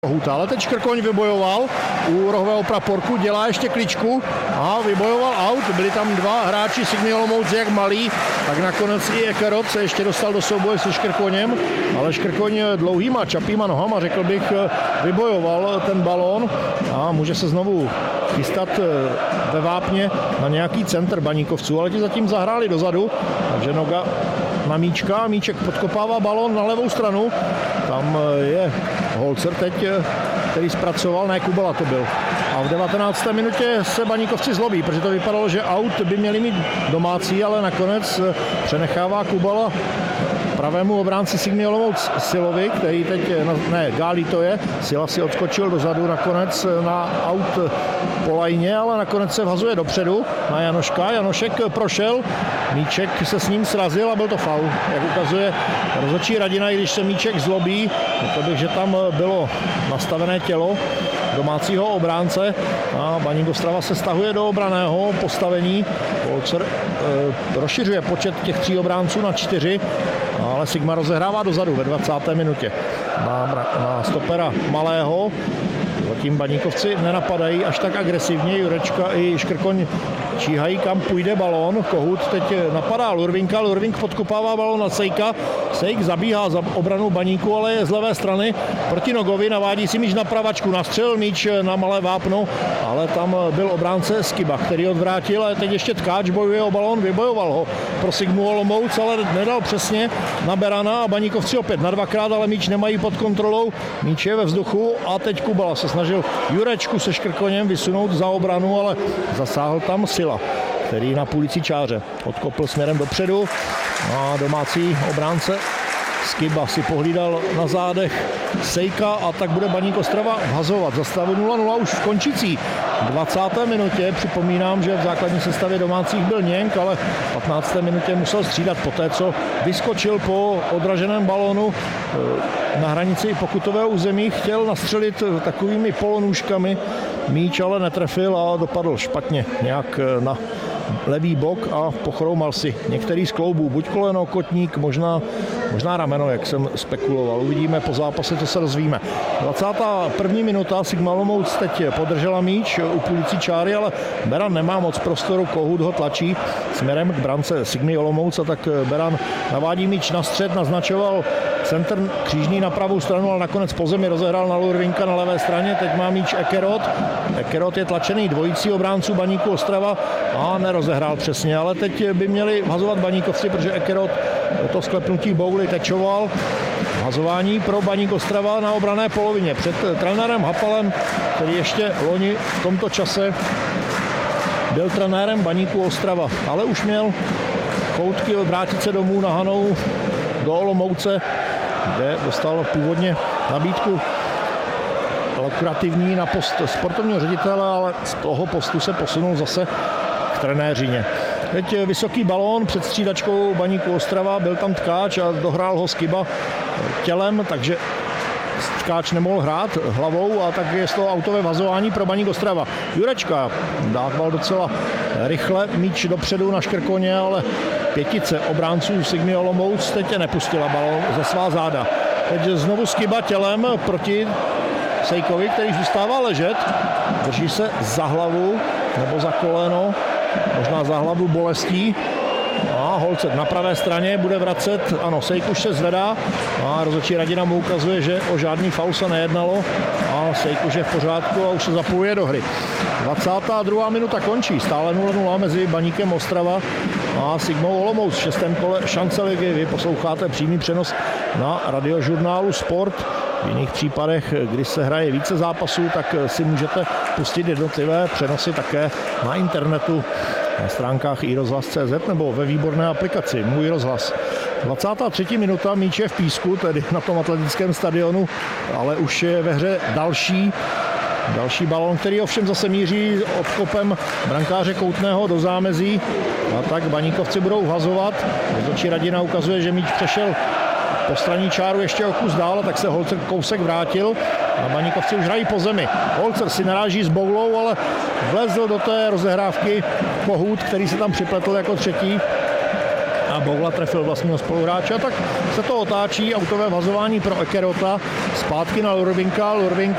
Huta, ale teď Škrkoň vybojoval u rohového praporku, dělá ještě kličku a vybojoval out. Byli tam dva hráči Sigmy Olomouc jak malí, tak nakonec i Ekerot se ještě dostal do souboje se Škrkoněm, ale Škrkoň dlouhýma čapýma nohama, řekl bych, vybojoval ten balón a může se znovu chystat ve vápně na nějaký centr Baníkovců, ale ti zatím zahráli dozadu, takže noga na Míčka a Míček podkopává balón na levou stranu. Tam je Holzer teď, který zpracoval, ne Kubala to byl. A v 19. minutě se Baníkovci zlobí, protože to vypadalo, že out by měli mít domácí, ale nakonec přenechává Kubala pravému obránci Sigmy Olomouc Silovi, který teď, Gálí to je, Sila si odskočil dozadu nakonec na out po lajně, ale nakonec se vhazuje dopředu na Janoška. Janošek prošel, Míček se s ním srazil a byl to faul. Jak ukazuje rozhodčí Radina, i když se Míček zlobí, řekl bych, že tam bylo nastavené tělo domácího obránce a Baník Ostrava se stahuje do obranného postavení. Holzer rozšiřuje počet těch 3 obránců na 4, ale Sigma rozehrává dozadu ve 20. minutě na stopera Malého. Zatím Baníkovci nenapadají až tak agresivně, Jurečka i Škrkoň číhají, kam půjde balón. Kohut teď napadá Lurvinka, Lurvink podkopává balón na Sejka, Sejk zabíhá za obranu Baníku, ale je z levé strany proti Nogovi, navádí si míč na pravačku, nastřelil míč na malé vápno, ale tam byl obránce Skiba, který odvrátil, a teď ještě Tkáč bojuje o balón, vybojoval ho pro Sigmu Olomouc, ale nedal přesně na Berana a Baníkovci opět na 2krát, ale míč nemají pod kontrolou, míč je ve vzduchu a teď Kubala se snažil Jurečku se Škrkoněm vysunout za obranu, ale zasáhl tam Sila, který na půlici čáře odkopl směrem dopředu a domácí obránce Skiba si pohlídal na zádech Sejka a tak bude Baník Ostrava vhazovat. Za stavu 0-0 už v končící 20. minutě. Připomínám, že v základní sestavě domácích byl Něnk, ale v 15. minutě musel střídat poté, co vyskočil po odraženém balónu na hranici pokutového území. Chtěl nastřelit takovými polonůžkami míč, ale netrefil a dopadl špatně nějak na levý bok a pochroumal si některý z kloubů, buď koleno, kotník, možná rameno, jak jsem spekuloval. Uvidíme po zápase, co se dozvíme. 21. minuta, Sigma Olomouc teď podržela míč u půlicí čáry, ale Beran nemá moc prostoru, Kohut ho tlačí směrem k brance Sigmy Olomouc a tak Beran navádí míč na střed, naznačoval centr křížný na pravou stranu, ale nakonec po zemi rozehrál na Lurvinka na levé straně, teď má míč Ekerot. Ekerot je tlačený dvojicí obránců Baníku Ostrava a nerozehrál přesně, ale teď by měli vhazovat Baníkovci, protože Ekerot to sklepnutí bouly tečoval. Vhazování pro Baník Ostrava na obranné polovině před trenérem Hapalem, který ještě loni v tomto čase byl trenérem Baníku Ostrava, ale už měl choutky vrátit se domů na Hanou do Olomouce, kde dostal původně nabídku lukrativní na post sportovního ředitele, ale z toho postu se posunul zase k trenéřině. Teď vysoký balón před střídačkou Baníku Ostrava, byl tam Tkáč a dohrál ho Skiba tělem, takže Tkáč nemohl hrát hlavou a tak je z toho autové vazování pro Baník Ostrava. Jurečka dával docela rychle míč dopředu na Škrkoně, ale pětice obránců Sigmy Olomouc teď nepustila balón za svá záda. Teď znovu Skiba tělem proti Sejkovi, který zůstává ležet, drží se za hlavu nebo za koleno, možná za hlavu bolestí. A Holzer na pravé straně bude vracet, ano, Sejk už se zvedá a rozhodčí Radina mu ukazuje, že o žádný faul se nejednalo a Sejk už je v pořádku a už se zapojuje do hry. 22. minuta končí, stále 0-0 mezi Baníkem Ostrava a Sigmou Olomouc. V 6. kole šance ligy. Vy posloucháte přímý přenos na radiožurnálu Sport. V jiných případech, kdy se hraje více zápasů, tak si můžete pustit jednotlivé přenosy také na internetu, na stránkách iRozhlas.cz nebo ve výborné aplikaci Můj rozhlas. 23. minuta, míč je v písku, tedy na tom atletickém stadionu, ale už je ve hře další balón, který ovšem zase míří odkopem brankáře Koutného do zámezí a tak Baníkovci budou vhazovat. Rozhodčí Radina ukazuje, že míč přešel postranní čáru ještě o kus dál, tak se Holzer kousek vrátil a Baníkovci už hrají po zemi. Holzer si naráží s boulou, ale vlezl do té rozehrávky Kohut, který se tam připletl jako třetí a Boula trefil vlastního spoluhráče, tak se to otáčí, autové vhazování pro Ekerota, zpátky na Lurvinka, Lurvink